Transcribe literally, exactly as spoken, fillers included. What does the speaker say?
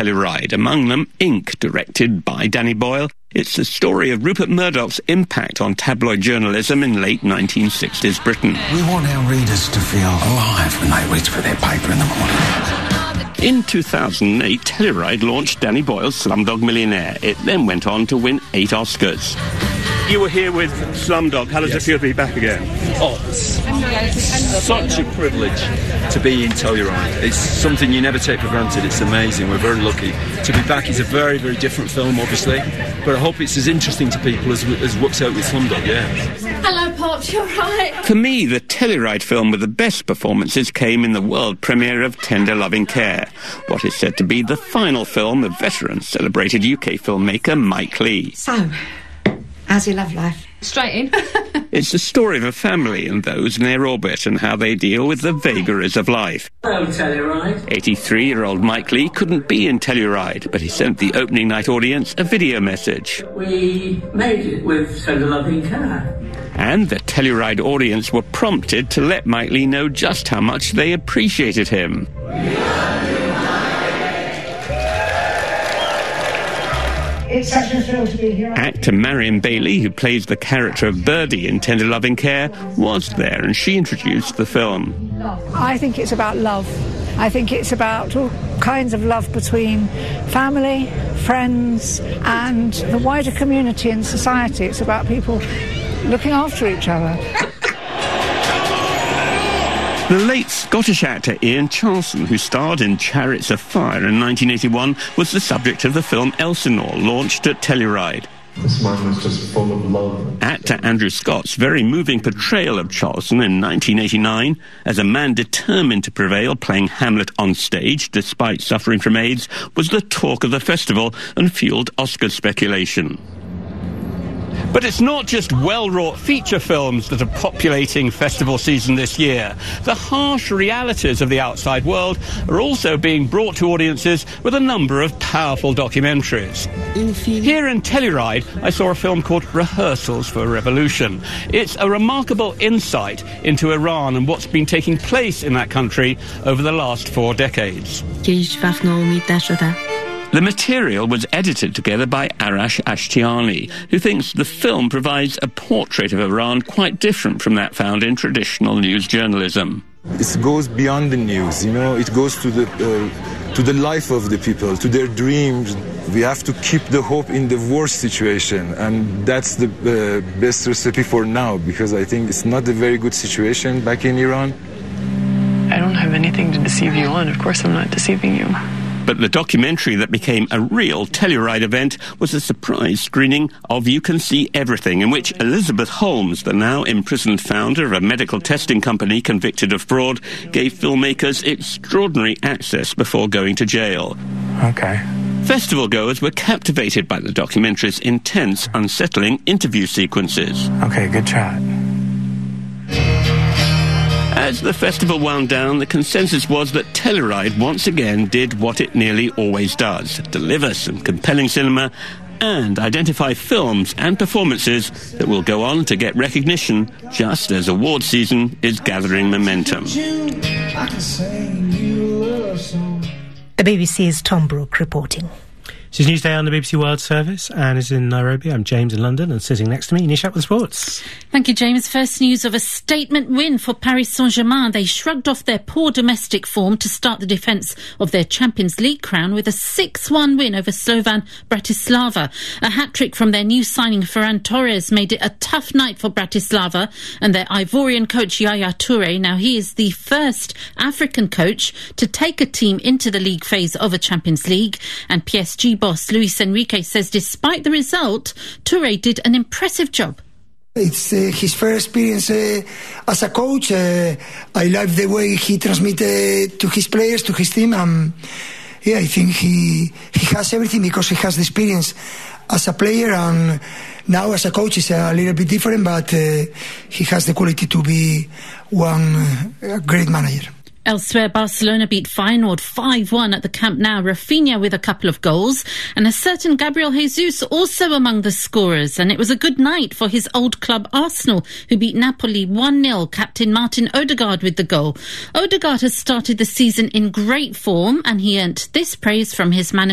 Telluride, among them Ink, directed by Danny Boyle. It's the story of Rupert Murdoch's impact on tabloid journalism in late nineteen sixties Britain. We want our readers to feel alive when they reach for their paper in the morning. In two thousand eight, Telluride launched Danny Boyle's Slumdog Millionaire. It then went on to win eight Oscars. You were here with Slumdog. How does yes. it feel to be back again? Oh, it's such a privilege to be in Telluride. It's something you never take for granted. It's amazing. We're very lucky to be back. It's a very, very different film, obviously, but I hope it's as interesting to people as, as Works Out with Slumdog, yeah. Hello, Pops, you're right. For me, the Telluride film with the best performances came in the world premiere of Tender Loving Care, what is said to be the final film of veteran celebrated U K filmmaker Mike Leigh. So, how's your love life? Straight in. It's the story of a family and those in their orbit and how they deal with the vagaries of life. Hello, Telluride. eighty-three-year-old Mike Leigh couldn't be in Telluride, but he sent the opening night audience a video message. We made it with Tender Loving Care. And the Telluride audience were prompted to let Mike Leigh know just how much they appreciated him. It's such a thrill to be here. Actor Marion Bailey, who plays the character of Birdie in Tender Loving Care, was there, and she introduced the film. I think it's about love. I think it's about all kinds of love between family, friends, and the wider community and society. It's about people looking after each other. The late Scottish actor Ian Charleson, who starred in Chariots of Fire in nineteen eighty-one, was the subject of the film Elsinore, launched at Telluride. This man was just full of love. Actor Andrew Scott's very moving portrayal of Charleson in nineteen eighty-nine, as a man determined to prevail playing Hamlet on stage despite suffering from AIDS, was the talk of the festival and fuelled Oscar speculation. But it's not just well-wrought feature films that are populating festival season this year. The harsh realities of the outside world are also being brought to audiences with a number of powerful documentaries. Here in Telluride, I saw a film called Rehearsals for a Revolution. It's a remarkable insight into Iran and what's been taking place in that country over the last four decades. The material was edited together by Arash Ashtiani, who thinks the film provides a portrait of Iran quite different from that found in traditional news journalism. It goes beyond the news, you know, it goes to the uh, to the life of the people, to their dreams. We have to keep the hope in the worst situation, and that's the uh, best recipe for now, because I think it's not a very good situation back in Iran. I don't have anything to deceive you on. Of course I'm not deceiving you. But the documentary that became a real Telluride event was a surprise screening of You Can See Everything, in which Elizabeth Holmes, the now imprisoned founder of a medical testing company convicted of fraud, gave filmmakers extraordinary access before going to jail. Okay. Festival goers were captivated by the documentary's intense, unsettling interview sequences. Okay, good chat. As the festival wound down, the consensus was that Telluride once again did what it nearly always does, deliver some compelling cinema and identify films and performances that will go on to get recognition just as award season is gathering momentum. The B B C's Tom Brooke reporting. This is Newsday on the B B C World Service. Anne is in Nairobi. I'm James in London, and sitting next to me, Nishat with sports. Thank you, James. First news of a statement win for Paris Saint-Germain. They shrugged off their poor domestic form to start the defence of their Champions League crown with a six one win over Slovan Bratislava. A hat-trick from their new signing Ferran Torres made it a tough night for Bratislava and their Ivorian coach Yaya Toure. Now, he is the first African coach to take a team into the league phase of a Champions League, and P S G boss Luis Enrique says despite the result, Toure did an impressive job. It's uh, his first experience uh, as a coach. Uh, I love the way he transmitted to his players, to his team. Um, yeah, I think he he has everything because he has the experience as a player, and now as a coach is a little bit different, but uh, he has the quality to be one uh, great manager. Elsewhere, Barcelona beat Feyenoord five one at the Camp Nou. Rafinha with a couple of goals, and a certain Gabriel Jesus also among the scorers. And it was a good night for his old club Arsenal, who beat Napoli one nil. Captain Martin Odegaard with the goal. Odegaard has started the season in great form, and he earned this praise from his manager.